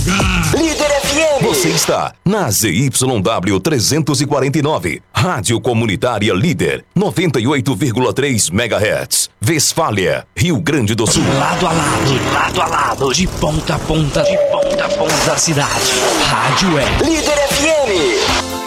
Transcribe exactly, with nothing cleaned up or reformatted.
Líder F M. Você está na Z Y W trezentos e quarenta e nove, Rádio Comunitária Líder, noventa e oito vírgula três megahertz, Westfália, Rio Grande do Sul. De lado a lado, de lado a lado, de ponta a ponta, de ponta a ponta da cidade. Rádio é Líder F M.